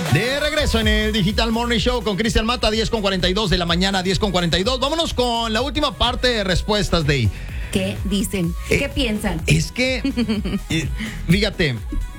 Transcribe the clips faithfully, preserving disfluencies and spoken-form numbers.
De regreso en el Digital Morning Show con Cristian Mata, diez con cuarenta y dos de la mañana, diez con cuarenta y dos. Vámonos con la última parte de respuestas, Dey. ¿Qué dicen? ¿Qué eh, piensan? Es que, eh, fíjate,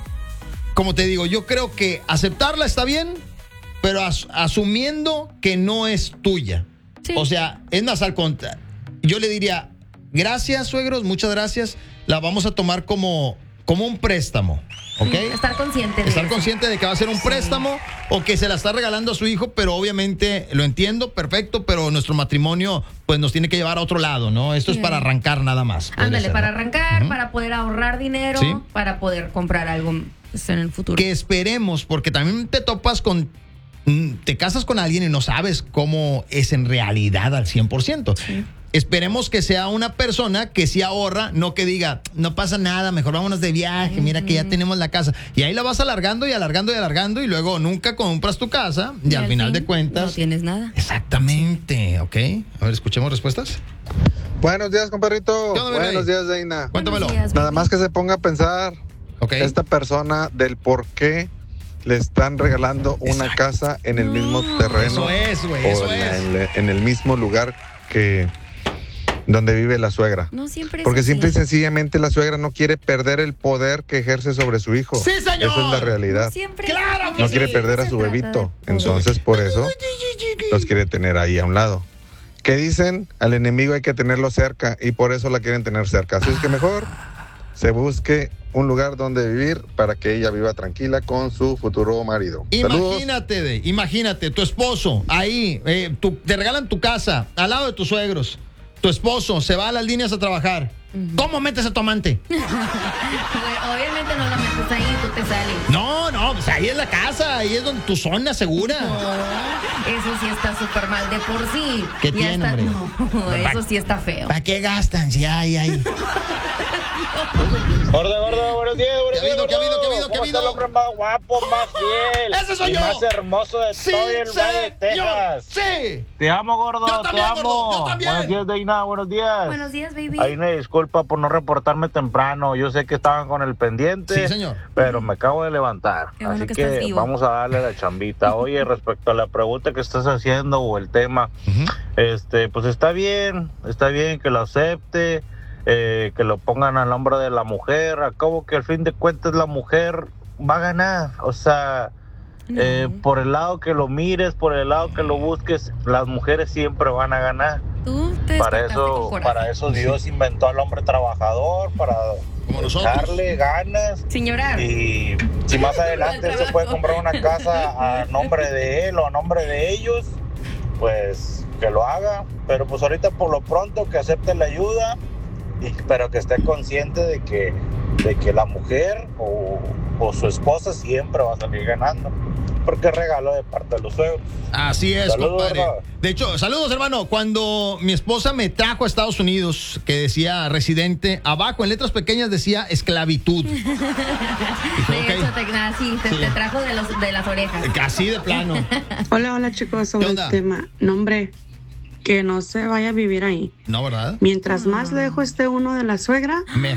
como te digo, yo creo que aceptarla está bien, pero as, asumiendo que no es tuya. Sí. O sea, es más al contrario. Yo le diría, gracias, suegros, muchas gracias. La vamos a tomar como, como un préstamo. ¿Ok? Estar consciente de Estar eso. consciente de que va a ser un Sí. préstamo o que se la está regalando a su hijo, pero obviamente lo entiendo, perfecto, pero nuestro matrimonio pues nos tiene que llevar a otro lado, ¿no? Esto Sí. es para arrancar nada más. podría Ándale, ser, para ¿no? arrancar, Ujú. para poder ahorrar dinero, Sí. para poder comprar algo pues, en el futuro. Que esperemos, porque también te topas con, mm, te casas con alguien y no sabes cómo es en realidad al cien por ciento. Sí. Esperemos que sea una persona que sí ahorra, no que diga, no pasa nada, mejor vámonos de viaje, mira que ya tenemos la casa. Y ahí la vas alargando y alargando y alargando y luego nunca compras tu casa y, Y al al final fin, de cuentas... no tienes nada. Exactamente, ¿ok? A ver, escuchemos respuestas. Buenos días, compadrito. ¿Qué onda, mi Buenos rey? días, Deina. Cuéntamelo. Buenos días, Nada baby. más que se ponga a pensar Ok. esta persona del por qué le están regalando una Exacto. casa en el mismo terreno Eso es, güey, o eso en, es. el, en el mismo lugar que donde vive la suegra. No siempre es Porque así. simple y sencillamente la suegra no quiere perder el poder que ejerce sobre su hijo. ¡Sí, señor! Esa es la realidad. No siempre. ¡Claro que No sí! quiere perder a Se su trata bebito. de poder. Entonces, por eso los quiere tener ahí a un lado. ¿Qué dicen? Al enemigo hay que tenerlo cerca y por eso la quieren tener cerca. Así es que mejor se busque un lugar donde vivir para que ella viva tranquila con su futuro marido. Saludos. Imagínate, de, imagínate, tu esposo ahí, eh, tu- te regalan tu casa al lado de tus suegros. Tu esposo se va a las líneas a trabajar. ¿Cómo metes a tu amante? Güey, obviamente no la metes ahí, tú te sales. No, no, pues ahí es la casa, ahí es donde tu zona segura. Eso sí está súper mal de por sí. ¿Qué Ya tiene, está- hombre? No, eso sí está feo. ¿Para qué gastan si hay ahí? Gordo, gordo, buenos días, buenos ¿Qué ha habido, días, qué ha habido, gordo. qué ha hado, qué ha ¿Cómo está habido? el hombre más guapo, más fiel? ¡Ese soy y yo! más hermoso de Sí, todo el Valle de Texas. sí. Te amo, gordo, Yo te también, amo. gordo, yo también. Buenos días, Deina, buenos días. Buenos días, baby. Ahí me disculpa por no reportarme temprano. Yo sé que estaban con el pendiente. Sí, señor. Pero me acabo de levantar. Qué bueno Así que estás que vivo. vamos a darle la chambita. Oye, respecto a la pregunta que estás haciendo o el tema, Ujú. este, pues está bien, está bien que lo acepte, eh, que lo pongan al hombro de la mujer. Acabo que al fin de cuentas la mujer va a ganar. O sea, No. eh, por el lado que lo mires, por el lado que lo busques, las mujeres siempre van a ganar. Tú te Para despertaste eso, con coraje. para eso Dios inventó al hombre trabajador, para Como nosotros. echarle ganas. Sin llorar. Y si más adelante se puede comprar una casa a nombre de él o a nombre de ellos, pues que lo haga. Pero pues ahorita por lo pronto que acepte la ayuda, y, pero que esté consciente de que, de que la mujer o, o su esposa siempre va a salir ganando. Porque es regalo de parte de los suegros. Así es, Saludos, compadre. hermano. De hecho, saludos, hermano. Cuando mi esposa me trajo a Estados Unidos, que decía residente, abajo en letras pequeñas decía esclavitud. Dije, De ok, hecho, te, ah, sí, te, Sí. te trajo de, los, de las orejas. así de plano. Hola, hola chicos, sobre ¿Qué el onda? tema. No, hombre, que no se vaya a vivir ahí. No, ¿verdad? Mientras más lejos esté uno de la suegra, Mejor.